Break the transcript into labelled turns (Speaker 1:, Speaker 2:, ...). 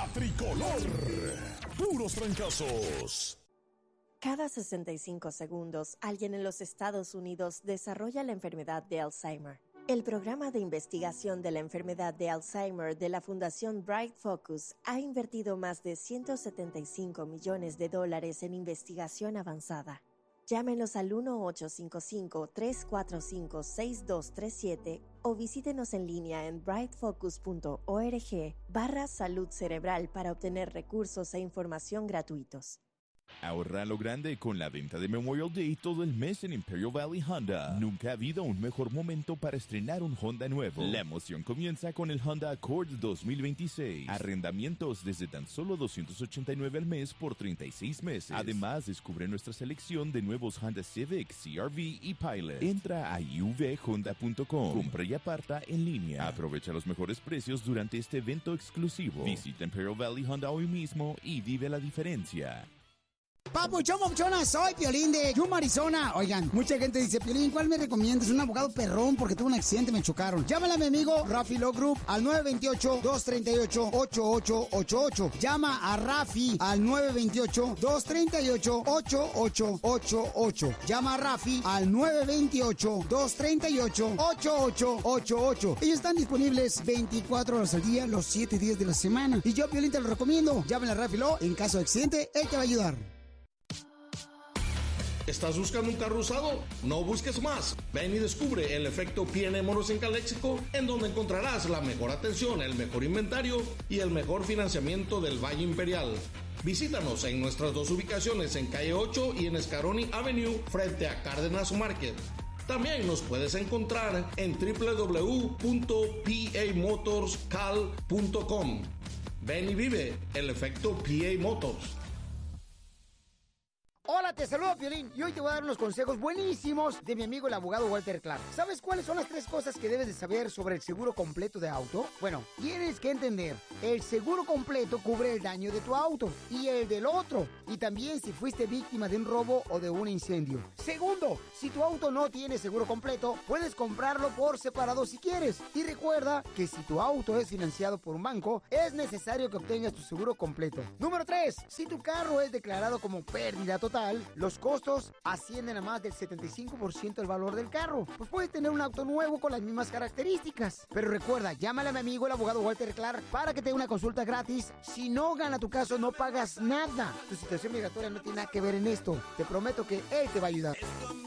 Speaker 1: La Tricolor. Puros trancazos.
Speaker 2: Cada 65 segundos, alguien en los Estados Unidos desarrolla la enfermedad de Alzheimer. El programa de investigación de la enfermedad de Alzheimer de la Fundación Bright Focus ha invertido más de $175 millones en investigación avanzada. Llámenos al 1-855-345-6237 o visítenos en línea en brightfocus.org/salud cerebral para obtener recursos e información gratuitos.
Speaker 3: Ahorra a lo grande con la venta de Memorial Day todo el mes en Imperial Valley Honda. Nunca ha habido un mejor momento para estrenar un Honda nuevo. La emoción comienza con el Honda Accord 2026. Arrendamientos desde tan solo $289 al mes por 36 meses. Además, descubre nuestra selección de nuevos Honda Civic, CR-V y Pilot. Entra a uvhonda.com. Compra y aparta en línea. Aprovecha los mejores precios durante este evento exclusivo. Visita Imperial Valley Honda hoy mismo y vive la diferencia.
Speaker 4: Papuchón, papuchona, soy Piolín de Yuma, Arizona. Oigan, mucha gente dice, Piolín, ¿cuál me recomiendas? Un abogado perrón porque tuve un accidente, me chocaron. Llámale a mi amigo Rafi Law Group al 928-238-8888. Llama a Rafi al 928-238-8888. Llama a Rafi al 928-238-8888. Ellos están disponibles 24 horas al día, los 7 días de la semana. Y yo, Piolín, te lo recomiendo. Llámale a Rafi Law. En caso de accidente, él te va a ayudar.
Speaker 5: ¿Estás buscando un carro usado? No busques más. Ven y descubre el efecto P&M Moros en Calexico, en donde encontrarás la mejor atención, el mejor inventario y el mejor financiamiento del Valle Imperial. Visítanos en nuestras dos ubicaciones en Calle 8 y en Scaroni Avenue, frente a Cárdenas Market. También nos puedes encontrar en www.pamotorscal.com. Ven y vive el efecto PA Motors.
Speaker 4: Hola, te saludo, Piolín, y hoy te voy a dar unos consejos buenísimos de mi amigo el abogado Walter Clark. ¿Sabes cuáles son las 3 cosas que debes de saber sobre el seguro completo de auto? Bueno, tienes que entender, el seguro completo cubre el daño de tu auto y el del otro, y también si fuiste víctima de un robo o de un incendio. Segundo, si tu auto no tiene seguro completo, puedes comprarlo por separado si quieres. Y recuerda que si tu auto es financiado por un banco, es necesario que obtengas tu seguro completo. Número 3, si tu carro es declarado como pérdida total, los costos ascienden a más del 75% del valor del carro. Pues puedes tener un auto nuevo con las mismas características. Pero recuerda, llámale a mi amigo el abogado Walter Clark para que te dé una consulta gratis. Si no gana tu caso, no pagas nada. Tu situación migratoria no tiene nada que ver en esto. Te prometo que él te va a ayudar.